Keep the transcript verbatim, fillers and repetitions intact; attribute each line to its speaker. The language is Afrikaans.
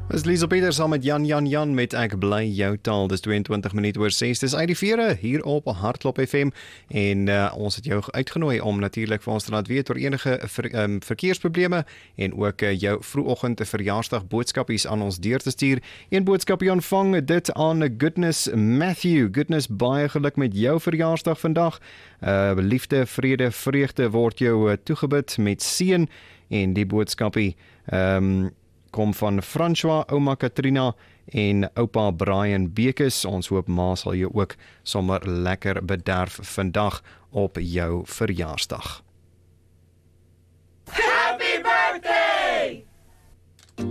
Speaker 1: Dis Liesel Peters saam met Jan Jan Jan met Ek Bly Jou Taal. Dis tweeëntwintig minute oor ses. Dis uit die vere hier op Hartklop F M en uh, ons het jou uitgenooi om natuurlik vir ons te laat weet oor enige ver, um, verkeersprobleme en ook uh, jou vroegoggend 'n verjaarsdag boodskapies aan ons deur te stuur. Een boodskapie ontvang dit aan Goodness Matthew. Goodness, baie geluk met jou verjaarsdag vandag. Uh, liefde, vrede, vreugde word jou uh, toegebid met seën en die boodskapie um, kom van François, ouma Katrina en oupa Brian Bekes. Ons hoop ma sal jou ook sommer lekker bederf vandag op jou verjaarsdag.